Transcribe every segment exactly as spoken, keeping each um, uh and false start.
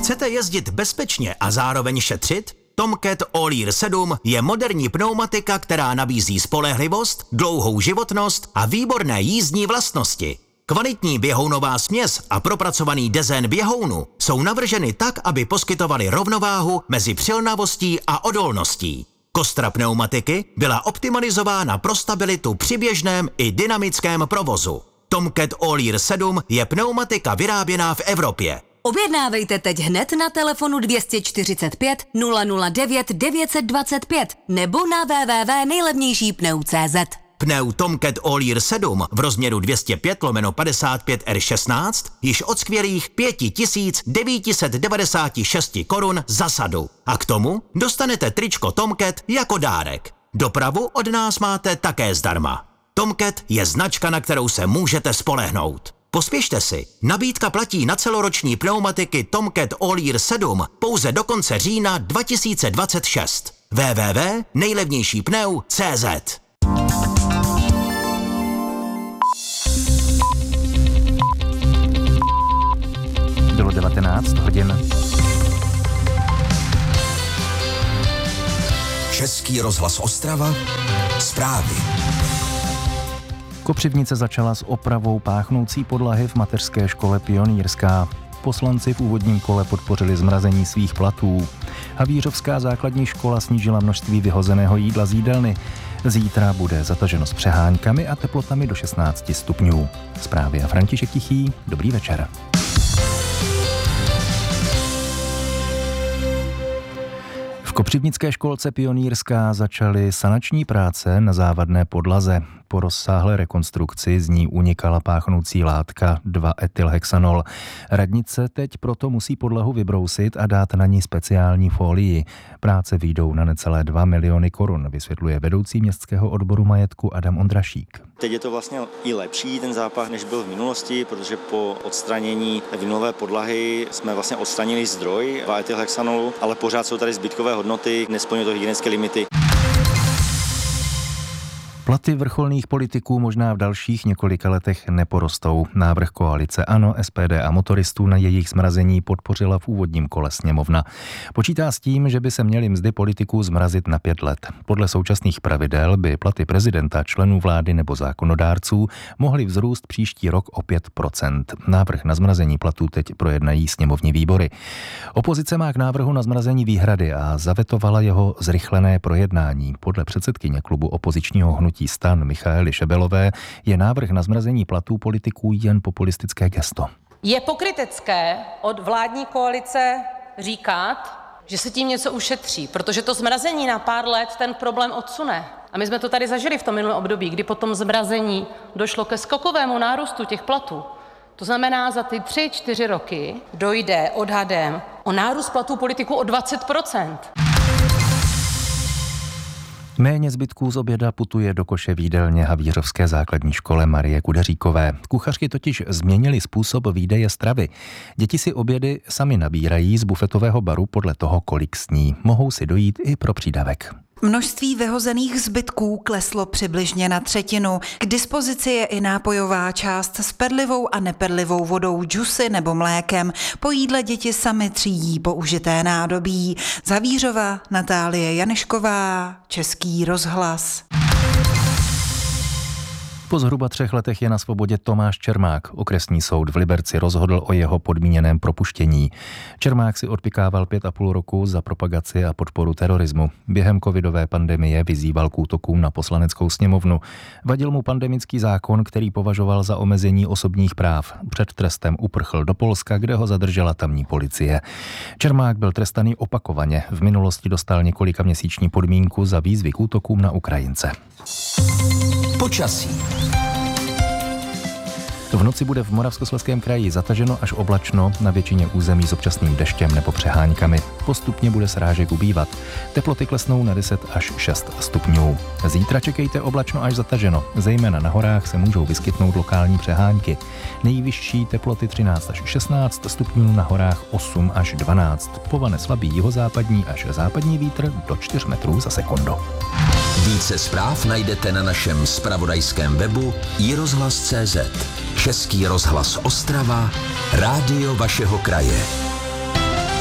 Chcete jezdit bezpečně a zároveň šetřit? Tomcat All-Year sedm je moderní pneumatika, která nabízí spolehlivost, dlouhou životnost a výborné jízdní vlastnosti. Kvalitní běhounová směs a propracovaný dezén běhounu jsou navrženy tak, aby poskytovaly rovnováhu mezi přilnavostí a odolností. Kostra pneumatiky byla optimalizována pro stabilitu při běžném i dynamickém provozu. Tomcat All-Year sedm je pneumatika vyráběná v Evropě. Objednávejte teď hned na telefonu dvě stě čtyřicet pět nula nula devět devět set dvacet pět nebo na w w w tečka nejlevnější pneu tečka cé zet. Pneu Tomcat All-Year sedm v rozměru dvě stě pět lomeno padesát pět R šestnáct již od skvělých pět tisíc devět set devadesát šest korun za sadu. A k tomu dostanete tričko Tomcat jako dárek. Dopravu od nás máte také zdarma. Tomcat je značka, na kterou se můžete spolehnout. Pospěšte si, nabídka platí na celoroční pneumatiky Tomcat All-Year sedm pouze do konce října dva tisíce dvacet šest. w w w tečka nejlevnější pneu tečka cé zet. Bylo devatenáct hodin. Český rozhlas Ostrava, zprávy. Kopřivnice začala s opravou páchnoucí podlahy v mateřské škole Pionýrská. Poslanci v úvodním kole podpořili zmrazení svých platů. Havířovská základní škola snížila množství vyhozeného jídla z jídelny. Zítra bude zataženo s přeháňkami a teplotami do šestnáct stupňů. Zprávy a František Tichý, dobrý večer. V kopřivnické školce Pionýrská začaly sanační práce na závadné podlaze. Po rozsáhlé rekonstrukci z ní unikala páchnoucí látka dva etylhexanol. Radnice teď proto musí podlahu vybrousit a dát na ní speciální folii. Práce vyjdou na necelé dva miliony korun, vysvětluje vedoucí městského odboru majetku Adam Ondrašík. Teď je to vlastně i lepší ten zápach, než byl v minulosti, protože po odstranění vinilové podlahy jsme vlastně odstranili zdroj dva etylhexanolu, ale pořád jsou tady zbytkové hodnoty, nesplňují to hygienické limity. Platy vrcholných politiků možná v dalších několika letech neporostou. Návrh koalice ANO, S P D a motoristů na jejich zmrazení podpořila v úvodním kole sněmovna. Počítá s tím, že by se měly mzdy politiků zmrazit na pět let. Podle současných pravidel by platy prezidenta, členů vlády nebo zákonodárců mohly vzrůst příští rok o pět procent. Návrh na zmrazení platů teď projednají sněmovní výbory. Opozice má k návrhu na zmrazení výhrady a zavetovala jeho zrychlené projednání. Podle předsedkyně klubu opozičního hnutí STAN Michaely Šebelové je návrh na zmrazení platů politiků jen populistické gesto. Je pokrytecké od vládní koalice říkat, že se tím něco ušetří, protože to zmrazení na pár let ten problém odsune. A my jsme to tady zažili v tom minulém období, kdy po tom zmrazení došlo ke skokovému nárůstu těch platů. To znamená, za ty tři, čtyři roky dojde odhadem o nárůst platů politiků o dvacet procent. Méně zbytků z oběda putuje do koše v jídelně havířovské základní škole Marie Kudeříkové. Kuchařky totiž změnily způsob výdeje stravy. Děti si obědy sami nabírají z bufetového baru podle toho, kolik sní. Mohou si dojít i pro přídavek. Množství vyhozených zbytků kleslo přibližně na třetinu. K dispozici je i nápojová část s perlivou a neperlivou vodou, džusy nebo mlékem. Po jídle děti sami třídí použité nádobí. Z Havířova Natálie Janešková, Český rozhlas. Po zhruba třech letech je na svobodě Tomáš Čermák. Okresní soud v Liberci rozhodl o jeho podmíněném propuštění. Čermák si odpykával pět a půl roku za propagaci a podporu terorismu. Během covidové pandemie vyzýval k útokům na poslaneckou sněmovnu. Vadil mu pandemický zákon, který považoval za omezení osobních práv. Před trestem uprchl do Polska, kde ho zadržela tamní policie. Čermák byl trestaný opakovaně. V minulosti dostal několika měsíční podmínku za výzvy k útokům na Ukrajince. Počasí. V noci bude v Moravskoslezském kraji zataženo až oblačno, na většině území s občasným deštěm nebo přeháňkami. Postupně bude srážek ubývat. Teploty klesnou na deset až šest stupňů. Zítra čekejte oblačno až zataženo. Zejména na horách se můžou vyskytnout lokální přehánky. Nejvyšší teploty třináct až šestnáct stupňů, na horách osm až dvanáct. Povane slabý jihozápadní až západní vítr do čtyř metrů za sekundu. Více zpráv najdete na našem zpravodajském webu i rozhlas tečka cé zet. Český rozhlas Ostrava, rádio vašeho kraje.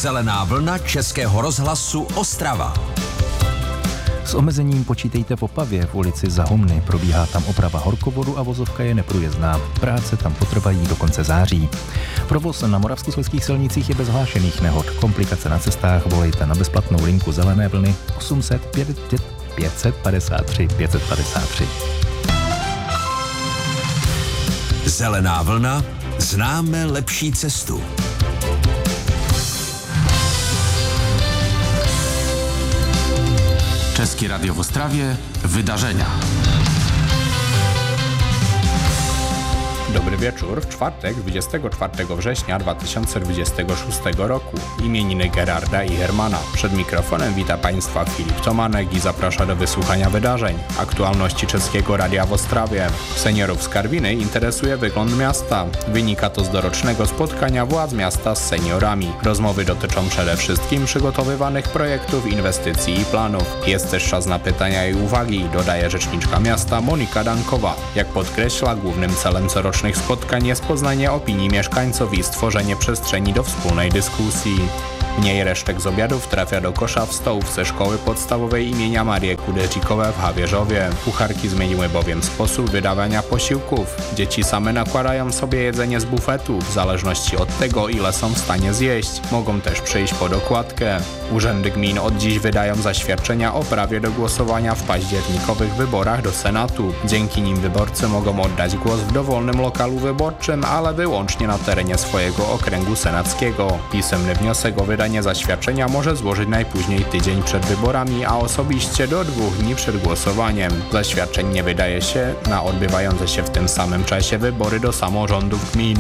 Zelená vlna Českého rozhlasu Ostrava. S omezením počítejte v Opavě v ulici Zahomny. Probíhá tam oprava horkovodu a vozovka je neprůjezdná. Práce tam potrvají do konce září. Provoz na moravskoslezských silnicích je bez hlášených nehod. Komplikace na cestách volejte na bezplatnou linku Zelené vlny osm set pět set padesát tři pět set padesát tři. Zelená vlna. Známe lepší cestu. Czeskie Radio w Ostrawie. Wydarzenia. Dobry wieczór. W czwartek, dwudziestego czwartego września dwa tysiące dwudziestego szóstego roku. Imieniny Gerarda i Hermana. Przed mikrofonem wita Państwa Filip Tomanek i zaprasza do wysłuchania wydarzeń. Aktualności Czeskiego Radia w Ostrawie. Seniorów z Karwiny interesuje wygląd miasta. Wynika to z dorocznego spotkania władz miasta z seniorami. Rozmowy dotyczą przede wszystkim przygotowywanych projektów, inwestycji i planów. Jest też czas na pytania i uwagi, dodaje rzeczniczka miasta Monika Dankowa. Jak podkreśla, głównym celem corocznego spotkań jest poznanie opinii mieszkańców i stworzenie przestrzeni do wspólnej dyskusji. Mniej resztek z obiadów trafia do kosza w stołówce szkoły podstawowej imienia Marii Kudercikowe w Hawierzowie. Kucharki zmieniły bowiem sposób wydawania posiłków. Dzieci same nakładają sobie jedzenie z bufetu, w zależności od tego, ile są w stanie zjeść. Mogą też przyjść po dokładkę. Urzędy gmin od dziś wydają zaświadczenia o prawie do głosowania w październikowych wyborach do Senatu. Dzięki nim wyborcy mogą oddać głos w dowolnym lokalu wyborczym, ale wyłącznie na terenie swojego okręgu senackiego. Pisemny wniosek o wydanie zaświadczenia może złożyć najpóźniej tydzień przed wyborami, a osobiście do dwóch dni przed głosowaniem. Zaświadczeń nie wydaje się na odbywające się w tym samym czasie wybory do samorządów gmin.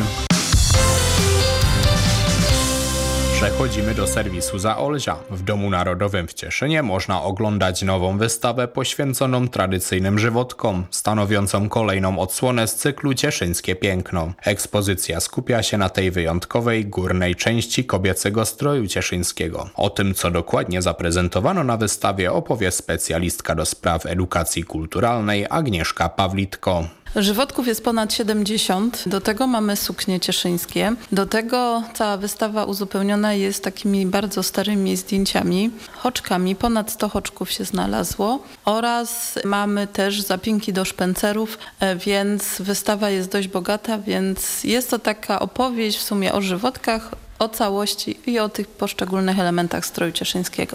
Przechodzimy do serwisu Zaolzia. W Domu Narodowym w Cieszynie można oglądać nową wystawę poświęconą tradycyjnym żywotkom, stanowiącą kolejną odsłonę z cyklu Cieszyńskie Piękno. Ekspozycja skupia się na tej wyjątkowej, górnej części kobiecego stroju cieszyńskiego. O tym, co dokładnie zaprezentowano na wystawie, opowie specjalistka do spraw edukacji kulturalnej Agnieszka Pawlitko. Żywotków jest ponad siedemdziesiąt, do tego mamy suknie cieszyńskie, do tego cała wystawa uzupełniona jest takimi bardzo starymi zdjęciami, hoczkami, ponad sto hoczków się znalazło oraz mamy też zapinki do szpencerów, więc wystawa jest dość bogata, więc jest to taka opowieść w sumie o żywotkach, o całości i o tych poszczególnych elementach stroju cieszyńskiego.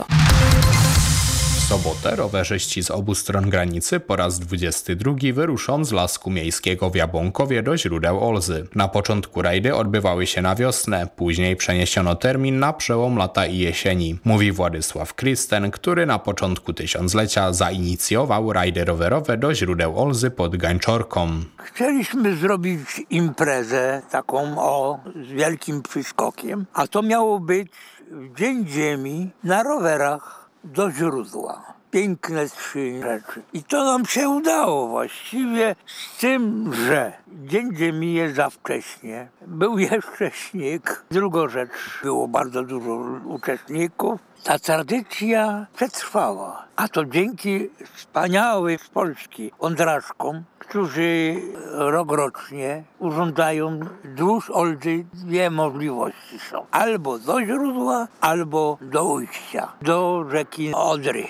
W sobotę rowerzyści z obu stron granicy po raz dwudziesty drugi wyruszą z Lasku Miejskiego w Jabłonkowie do źródeł Olzy. Na początku rajdy odbywały się na wiosnę, później przeniesiono termin na przełom lata i jesieni. Mówi Władysław Krysten, który na początku tysiąclecia zainicjował rajdy rowerowe do źródeł Olzy pod Gańczorką. Chcieliśmy zrobić imprezę taką o z wielkim przyskokiem, a to miało być w Dzień Ziemi na rowerach do źródła. Piękne trzy rzeczy. I to nam się udało właściwie, z tym, że Dzień Ziemi jest za wcześnie. Był jeszcze śnieg. Druga rzecz, było bardzo dużo uczestników. Ta tradycja przetrwała. A to dzięki wspaniałym z Polski Ondrażkom, którzy rokrocznie urządzają wzdłuż Olzy dwie możliwości są. Albo do źródła, albo do ujścia, do rzeki Odry.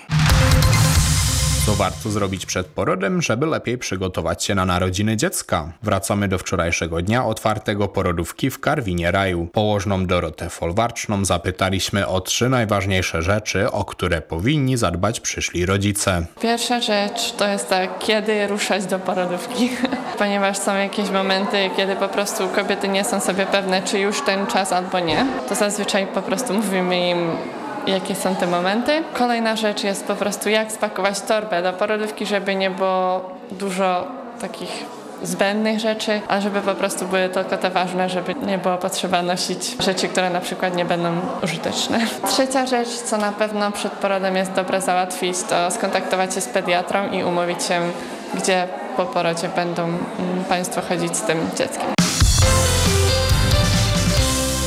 Co warto zrobić przed porodem, żeby lepiej przygotować się na narodziny dziecka? Wracamy do wczorajszego dnia otwartego porodówki w Karwinie Raju. Położną Dorotę Folwarczną zapytaliśmy o trzy najważniejsze rzeczy, o które powinni zadbać przyszli rodzice. Pierwsza rzecz to jest tak, kiedy ruszać do porodówki, ponieważ są jakieś momenty, kiedy po prostu kobiety nie są sobie pewne, czy już ten czas albo nie. To zazwyczaj po prostu mówimy im, jakie są te momenty. Kolejna rzecz jest po prostu jak spakować torbę do porodówki, żeby nie było dużo takich zbędnych rzeczy, a żeby po prostu były tylko te ważne, żeby nie było potrzeba nosić rzeczy, które na przykład nie będą użyteczne. Trzecia rzecz, co na pewno przed porodem jest dobre załatwić, to skontaktować się z pediatrą i umówić się, gdzie po porodzie będą Państwo chodzić z tym dzieckiem.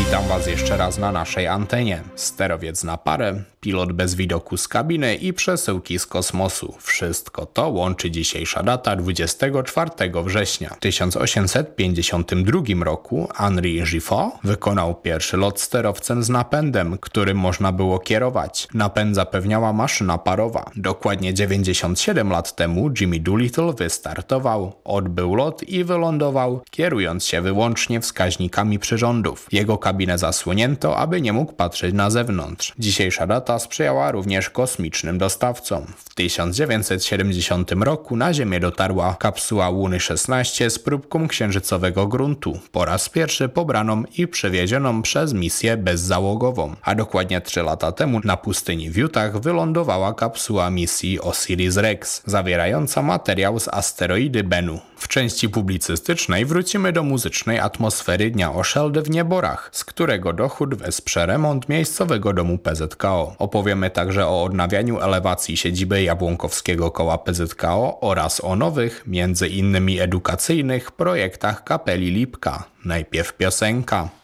Witam Was jeszcze raz na naszej antenie. Sterowiec na parę, pilot bez widoku z kabiny i przesyłki z kosmosu. Wszystko to łączy dzisiejsza data dwudziestego czwartego września. W tysiąc osiemset pięćdziesiątym drugim roku Henri Giffard wykonał pierwszy lot sterowcem z napędem, którym można było kierować. Napęd zapewniała maszyna parowa. Dokładnie dziewięćdziesiąt siedem lat temu Jimmy Doolittle wystartował, odbył lot i wylądował, kierując się wyłącznie wskaźnikami przyrządów. Jego kabinę zasłonięto, aby nie mógł patrzeć na zewnątrz. Dzisiejsza data sprzyjała również kosmicznym dostawcom. W tysiąc dziewięćset siedemdziesiątym roku na Ziemię dotarła kapsuła Łuny szesnaście z próbką księżycowego gruntu, po raz pierwszy pobraną i przewiezioną przez misję bezzałogową. A dokładnie trzy lata temu na pustyni w Utah wylądowała kapsuła misji Osiris-Rex, zawierająca materiał z asteroidy Bennu. W części publicystycznej wrócimy do muzycznej atmosfery Dnia Oszeldy w Nieborach, z którego dochód wesprze remont miejscowego domu P Z K O. Opowiemy także o odnawianiu elewacji siedziby Jabłonkowskiego Koła P Z K O oraz o nowych, między innymi edukacyjnych, projektach kapeli Lipka. Najpierw piosenka.